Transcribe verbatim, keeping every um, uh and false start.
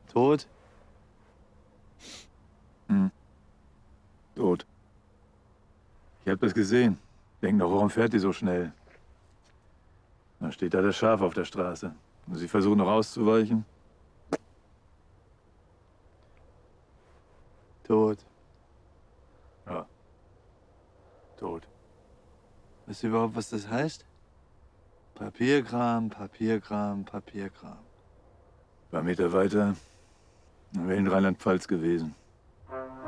Tot? Hm. Tot. Ich hab das gesehen. Denk noch, warum fährt die so schnell? Da steht da das Schaf auf der Straße. Und sie versuchen noch auszuweichen. Tot. Ja. Tot. Weißt du überhaupt, was das heißt? Papierkram, Papierkram, Papierkram. Ein paar Meter weiter wäre in Rheinland-Pfalz gewesen.